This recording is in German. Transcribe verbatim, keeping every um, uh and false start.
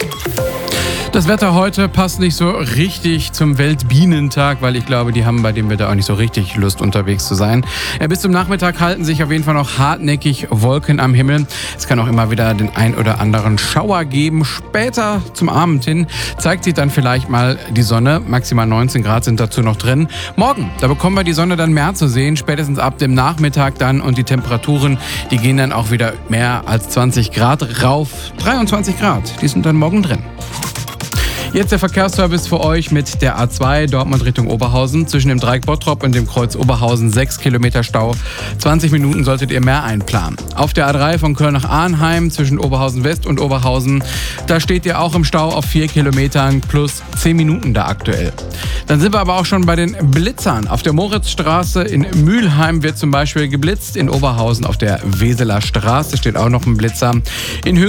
Das Wetter heute passt nicht so richtig zum Weltbienentag, weil ich glaube, die haben bei dem Wetter auch nicht so richtig Lust, unterwegs zu sein. Ja, bis zum Nachmittag halten sich auf jeden Fall noch hartnäckig Wolken am Himmel. Es kann auch immer wieder den ein oder anderen Schauer geben. Später zum Abend hin zeigt sich dann vielleicht mal die Sonne. Maximal neunzehn Grad sind dazu noch drin. Morgen, da bekommen wir die Sonne dann mehr zu sehen, spätestens ab dem Nachmittag dann. Und die Temperaturen, die gehen dann auch wieder mehr als zwanzig Grad rauf. dreiundzwanzig Grad, die sind dann morgen drin. Jetzt der Verkehrsservice für euch mit der A zwei Dortmund Richtung Oberhausen. Zwischen dem Dreieck Bottrop und dem Kreuz Oberhausen sechs Kilometer Stau. zwanzig Minuten solltet ihr mehr einplanen. Auf der A drei von Köln nach Arnheim zwischen Oberhausen West und Oberhausen. Da steht ihr auch im Stau auf vier Kilometern plus zehn Minuten da aktuell. Dann sind wir aber auch schon bei den Blitzern. Auf der Moritzstraße in Mülheim wird zum Beispiel geblitzt. In Oberhausen auf der Weseler Straße steht auch noch ein Blitzer. In